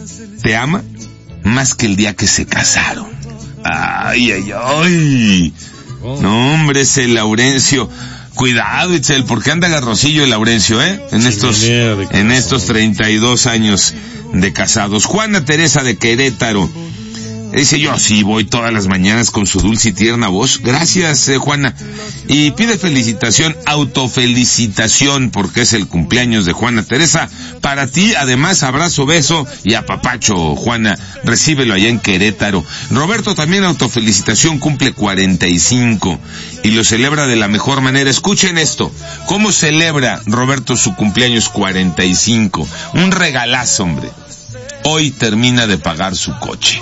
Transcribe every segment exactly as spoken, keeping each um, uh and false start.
te ama más que el día que se casaron. Ay, ay, ay. No, hombre, ese Laurencio. Cuidado, Itzel, porque anda garrosillo el Laurencio, ¿eh? En estos, en estos treinta y dos años de casados. Juana Teresa de Querétaro dice: yo sí voy todas las mañanas con su dulce y tierna voz. Gracias, eh, Juana. Y pide felicitación, autofelicitación, porque es el cumpleaños de Juana Teresa. Para ti, además, abrazo, beso y apapacho, Juana. Recíbelo allá en Querétaro. Roberto también autofelicitación, cumple cuarenta y cinco y lo celebra de la mejor manera. Escuchen esto. ¿Cómo celebra Roberto su cumpleaños cuarenta y cinco? Un regalazo, hombre. Hoy termina de pagar su coche.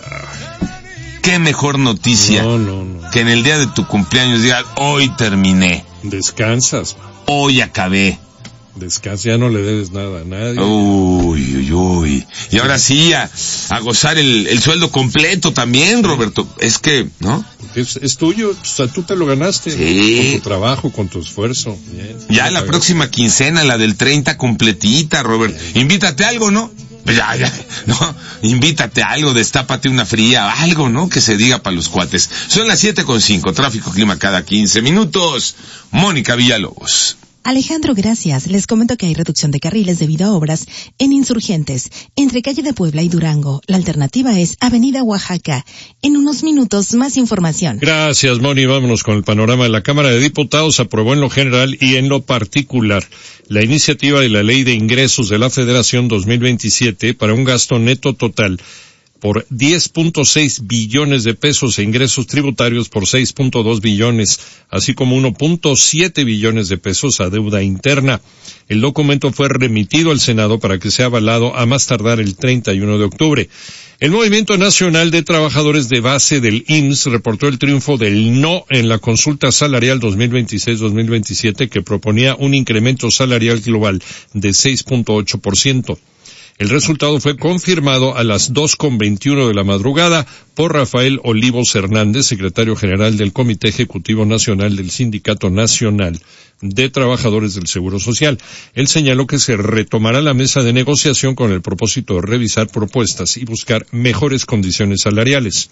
Qué mejor noticia no, no, no. que en el día de tu cumpleaños digas: hoy terminé. Descansas. Hoy acabé. Descansa, ya no le debes nada a nadie. Uy, uy, uy. Y ahora sí, a, a gozar el, el sueldo completo también, Roberto. Es que, ¿no? Es, es tuyo, o sea, tú te lo ganaste. Sí. Con tu trabajo, con tu esfuerzo. Bien, ya la próxima quincena, la del treinta, completita, Robert. Sí. Invítate algo, ¿no? Ya, ya, no, invítate a algo, destápate una fría, algo, ¿no? Que se diga para los cuates. Son las siete con cinco, tráfico, clima cada quince minutos. Mónica Villalobos. Alejandro, gracias. Les comento que hay reducción de carriles debido a obras en Insurgentes, entre calle de Puebla y Durango. La alternativa es Avenida Oaxaca. En unos minutos, más información. Gracias, Moni. Vámonos con el panorama. La Cámara de Diputados aprobó en lo general y en lo particular la iniciativa de la Ley de Ingresos de la Federación dos mil veintisiete para un gasto neto total por diez punto seis billones de pesos e ingresos tributarios por seis punto dos billones, así como uno punto siete billones de pesos a deuda interna. El documento fue remitido al Senado para que sea avalado a más tardar el treinta y uno de octubre. El Movimiento Nacional de Trabajadores de Base del I M S S reportó el triunfo del no en la consulta salarial dos mil veintiséis dos mil veintisiete que proponía un incremento salarial global de seis punto ocho por ciento. El resultado fue confirmado a las dos con veintiuno de la madrugada por Rafael Olivos Hernández, secretario general del Comité Ejecutivo Nacional del Sindicato Nacional de Trabajadores del Seguro Social. Él señaló que se retomará la mesa de negociación con el propósito de revisar propuestas y buscar mejores condiciones salariales.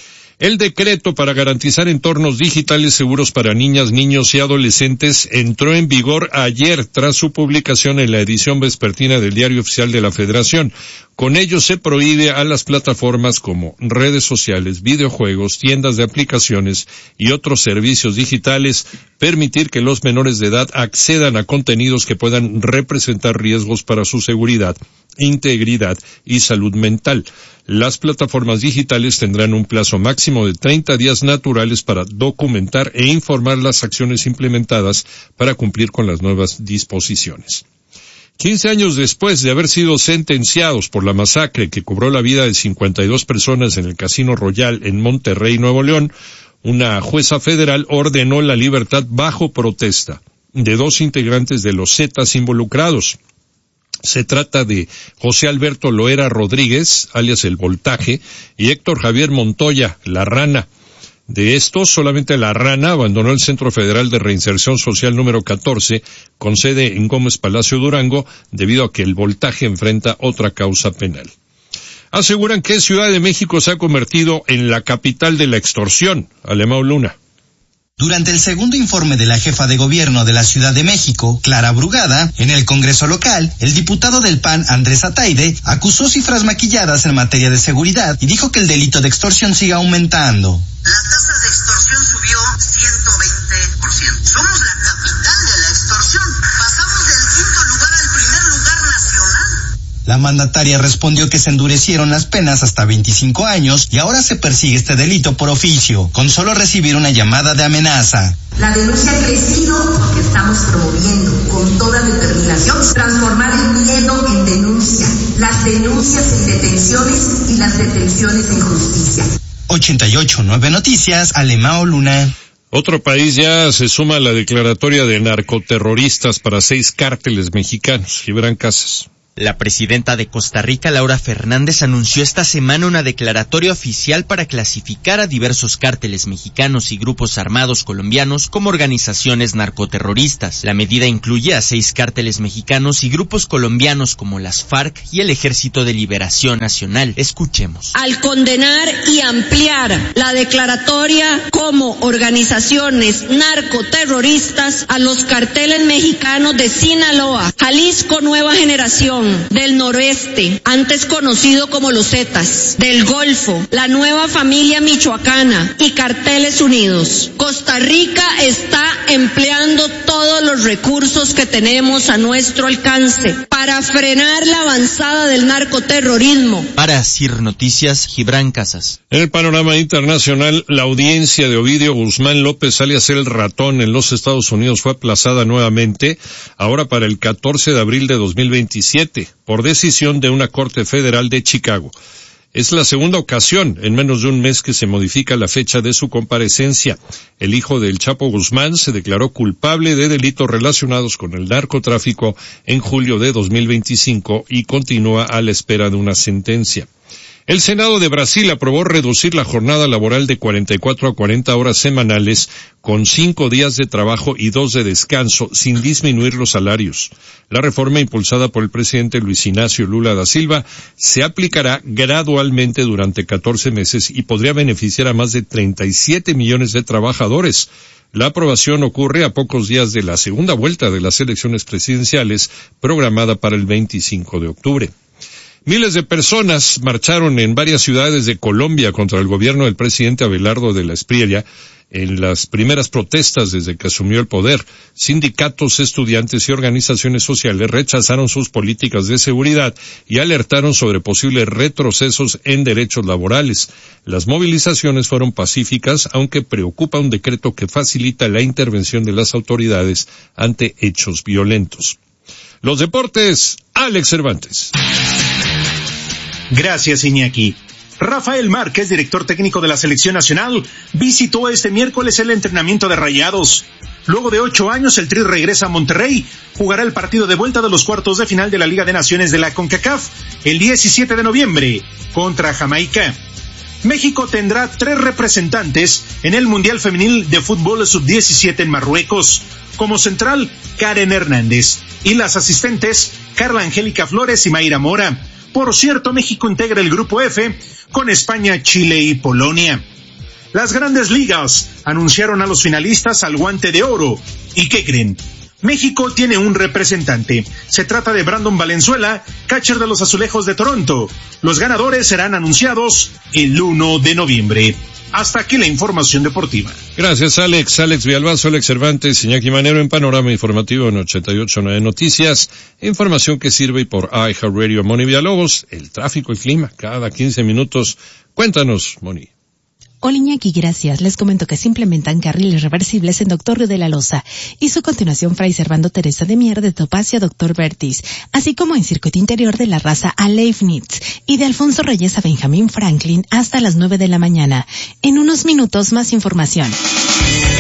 El decreto para garantizar entornos digitales seguros para niñas, niños y adolescentes entró en vigor ayer tras su publicación en la edición vespertina del Diario Oficial de la Federación. Con ello se prohíbe a las plataformas como redes sociales, videojuegos, tiendas de aplicaciones y otros servicios digitales permitir que los menores de edad accedan a contenidos que puedan representar riesgos para su seguridad, integridad y salud mental. Las plataformas digitales tendrán un plazo máximo de treinta días naturales para documentar e informar las acciones implementadas para cumplir con las nuevas disposiciones. quince años después de haber sido sentenciados por la masacre que cobró la vida de cincuenta y dos personas en el Casino Royal en Monterrey, Nuevo León, una jueza federal ordenó la libertad bajo protesta de dos integrantes de los Zetas involucrados. Se trata de José Alberto Loera Rodríguez, alias El Voltaje, y Héctor Javier Montoya, La Rana. De estos, solamente La Rana abandonó el Centro Federal de Reinserción Social número catorce, con sede en Gómez Palacio, Durango, debido a que El Voltaje enfrenta otra causa penal. Aseguran que Ciudad de México se ha convertido en la capital de la extorsión. Alemão Luna. Durante el segundo informe de la jefa de gobierno de la Ciudad de México, Clara Brugada, en el Congreso local, el diputado del P A N, Andrés Ataide, acusó cifras maquilladas en materia de seguridad y dijo que el delito de extorsión sigue aumentando. La tasa de extorsión subió ciento veinte por ciento. Somos la capital de la extorsión. Pasamos del quinto lugar al primer lugar nacional. La mandataria respondió que se endurecieron las penas hasta veinticinco años y ahora se persigue este delito por oficio, con solo recibir una llamada de amenaza. La denuncia ha crecido porque estamos promoviendo con toda determinación transformar el miedo en denuncia, las denuncias en detenciones y las detenciones en justicia. ochenta y ocho punto nueve Noticias, Alemão Luna. Otro país ya se suma a la declaratoria de narcoterroristas para seis cárteles mexicanos. Gibran Casas. La presidenta de Costa Rica, Laura Fernández, anunció esta semana una declaratoria oficial para clasificar a diversos cárteles mexicanos y grupos armados colombianos como organizaciones narcoterroristas. La medida incluye a seis cárteles mexicanos y grupos colombianos como las FARC y el Ejército de Liberación Nacional. Escuchemos. Al condenar y ampliar la declaratoria como organizaciones narcoterroristas a los carteles mexicanos de Sinaloa, Jalisco Nueva Generación, del Noroeste, antes conocido como los Zetas, del Golfo, la Nueva Familia Michoacana y Carteles Unidos. Costa Rica está empleando todos los recursos que tenemos a nuestro alcance para frenar la avanzada del narcoterrorismo. Para C I R Noticias, Gibran Casas. En el panorama internacional, la audiencia de Ovidio Guzmán López, alias El Ratón, en los Estados Unidos fue aplazada nuevamente, ahora para el catorce de abril de dos mil veintisiete. Por decisión de una corte federal de Chicago. Es la segunda ocasión en menos de un mes que se modifica la fecha de su comparecencia. El hijo del Chapo Guzmán se declaró culpable de delitos relacionados con el narcotráfico en julio de dos mil veinticinco y continúa a la espera de una sentencia. El Senado de Brasil aprobó reducir la jornada laboral de cuarenta y cuatro a cuarenta horas semanales con cinco días de trabajo y dos de descanso sin disminuir los salarios. La reforma impulsada por el presidente Luis Ignacio Lula da Silva se aplicará gradualmente durante catorce meses y podría beneficiar a más de treinta y siete millones de trabajadores. La aprobación ocurre a pocos días de la segunda vuelta de las elecciones presidenciales programada para el veinticinco de octubre. Miles de personas marcharon en varias ciudades de Colombia contra el gobierno del presidente Abelardo de la Espriella en las primeras protestas desde que asumió el poder. Sindicatos, estudiantes y organizaciones sociales rechazaron sus políticas de seguridad y alertaron sobre posibles retrocesos en derechos laborales. Las movilizaciones fueron pacíficas, aunque preocupa un decreto que facilita la intervención de las autoridades ante hechos violentos. Los deportes, Alex Cervantes. Gracias, Iñaki. Rafael Márquez, director técnico de la selección nacional, visitó este miércoles el entrenamiento de Rayados. Luego de ocho años, el Tri regresa a Monterrey, jugará el partido de vuelta de los cuartos de final de la Liga de Naciones de la CONCACAF el diecisiete de noviembre contra Jamaica. México tendrá tres representantes en el Mundial Femenil de Fútbol sub diecisiete en Marruecos. Como central, Karen Hernández. Y las asistentes, Carla Angélica Flores y Mayra Mora. Por cierto, México integra el Grupo F con España, Chile y Polonia. Las grandes ligas anunciaron a los finalistas al Guante de Oro. ¿Y qué creen? México tiene un representante. Se trata de Brandon Valenzuela, catcher de los Azulejos de Toronto. Los ganadores serán anunciados el uno de noviembre. Hasta aquí la información deportiva. Gracias, Alex. Alex Villalbazo, Alex Cervantes, Iñaki Manero en Panorama Informativo en ochenta y ocho punto nueve Noticias. Información que sirve por iHeartRadio. Moni Villalobos, el tráfico y clima cada quince minutos. Cuéntanos, Moni. Hola Iñaki, gracias. Les comento que se implementan carriles reversibles en Doctor Río de la Loza y su continuación Fray Servando Teresa de Mier de Topacio a Doctor Vertis, así como en circuito interior de la Raza a Leibniz y de Alfonso Reyes a Benjamín Franklin hasta las nueve de la mañana. En unos minutos más información.